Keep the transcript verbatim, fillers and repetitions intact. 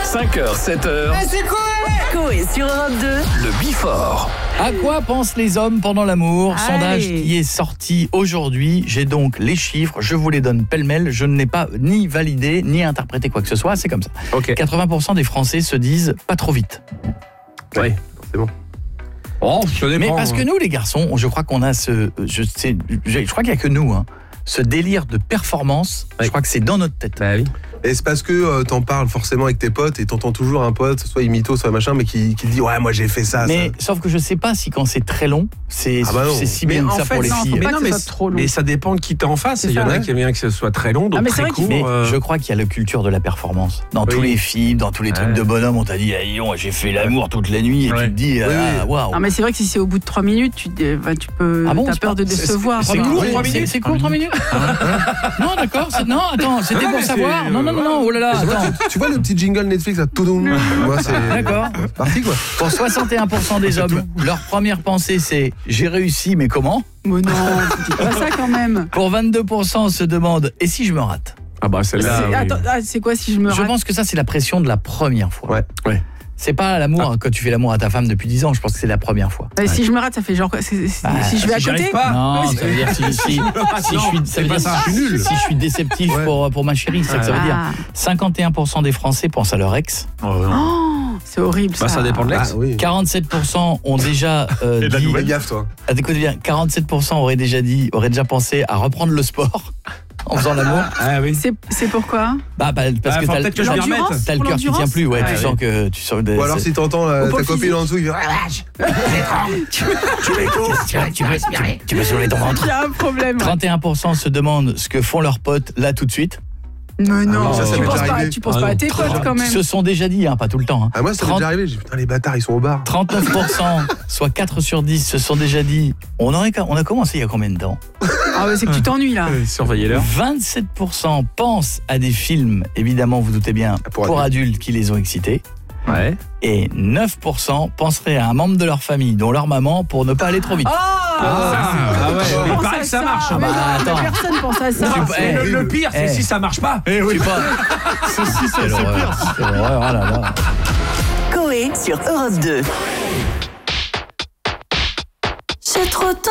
cinq heures, sept heures. Ah, c'est quoi? Coé sur Europe deux. Le Before. À quoi pensent les hommes pendant l'amour? Allez. Sondage qui est sorti aujourd'hui. J'ai donc les chiffres, je vous les donne pêle-mêle. Je ne l'ai pas ni validé, ni interprété quoi que ce soit. C'est comme ça. Ok. quatre-vingts pour cent des Français se disent pas trop vite. Oui, c'est bon. Oh, ça dépend. Mais parce que nous, les garçons, je crois qu'on a ce... Je, sais, je, je crois qu'il n'y a que nous, hein, ce délire de performance. Oui. Je crois que c'est dans notre tête. Bah oui. Et c'est parce que euh, t'en parles forcément avec tes potes et t'entends toujours un pote, soit imito, soit machin, mais qui, qui dit ouais moi j'ai fait ça. Mais ça. sauf que je sais pas si quand c'est très long, c'est Ah bah non. c'est si Mais bien que en ça fait, pour les non, filles. mais pas non, que mais, ce soit trop long. mais ça dépend de qui t'es en face. C'est Il y ça, en a ouais. qui aiment bien que ce soit très long, d'autres Ah, mais c'est très vrai qu'il court. Mais euh, je crois qu'il y a la culture de la performance. Dans Oui. tous les films, dans tous les trucs Ouais. de bonhomme, on t'a dit ah, dis donc, j'ai fait l'amour toute la nuit et Ouais. tu te dis ah, Oui, oui. waouh. Non mais c'est vrai que si c'est au bout de trois minutes, tu, euh, bah, tu peux, Ah bon, t'as c'est peur pas- de décevoir. C'est quoi. court, Oui, trois c'est- minutes. C'est court, trois minutes. Non, d'accord. c'est- Non, attends, c'était Non, pour mais savoir. c'est, Non, non, non, non. Oh là là. Tu vois, Attends. tu, tu vois le petit jingle Netflix là, toudoum. Moi c'est D'accord. c'est parti quoi. Pour soixante et un pour cent des hommes, leur première pensée c'est j'ai réussi, mais comment? Mais non, dis pas ça quand même. Pour vingt-deux pour cent, on se demande et si je me rate? Ah bah celle-là. C'est- oui. Attends, ah, c'est quoi si je me Je rate? pense que ça c'est la pression de la première fois. Ouais. Ouais. C'est pas l'amour quand tu fais l'amour à ta femme depuis dix ans. Je pense que c'est la première fois. Bah, Si je me rate, ça fait genre quoi? C'est- c'est- Ah, Si je vais à si j'y côté arrive pas. Non, Ouais, ça veut dire si, si, si je suis, ça veut pas dire ça, si, je suis nul. si je suis déceptif Ouais. pour, pour ma chérie, c'est ça que ça veut dire. Ah, cinquante et un pour cent des Français pensent à leur ex. Oh, non. oh, c'est horrible ça. Bah ça dépend de Ah l'ex. oui. quarante-sept pour cent ont déjà euh, Et de la dit. nouvelle. Fais gaffe toi. Ah, écoutez bien, quarante-sept pour cent auraient déjà dit, auraient déjà pensé à reprendre le sport en faisant l'amour. Ah oui. C'est c'est pourquoi? Bah, bah, parce Ah, que faut t'as peut-être que je m'y L'endurance remette. t'as le Pour cœur qui tient l'endurance plus. Ouais, Ouais, tu ouais. sens que tu sens. Ou alors si t'entends la- Ou pour ta le copine physique. en dessous, il fait ah, tu veux tu veux tu veux soulever ton ventre. Il y a un problème. trente et un pour cent se demandent ce que font leurs potes là tout de suite. Mais non, non, ça, ça tu m'est penses déjà pas, arrivé. tu penses Ah pas non. à tes potes quand même. Se sont déjà dit, hein, pas tout le temps. Hein. Ah moi ça m'est trente déjà arrivé, j'ai dit putain les bâtards ils sont au bar. trente-neuf pour cent, soit quatre sur dix, se sont déjà dit. On, aurait, on a commencé il y a combien de temps? Ah ouais, c'est que tu t'ennuies là. Euh, Surveillez-leur. vingt-sept pour cent pensent à des films, évidemment, vous doutez bien, Pour pour, adultes qui les ont excités. Ouais. Et neuf pour cent penseraient à un membre de leur famille, dont leur maman, pour ne pas aller trop vite. Ah, Ah ouais. on Mais pense pareil à que ça marche. Mais Bah, non, mais attends. personne pense à ça. Tu- Et eh, le, le pire, c'est eh. si ça marche pas. Je sais pas. Ceci, C'est l'horreur. C'est l'horreur, oh là là. Coé sur Europe deux. C'est trop tard.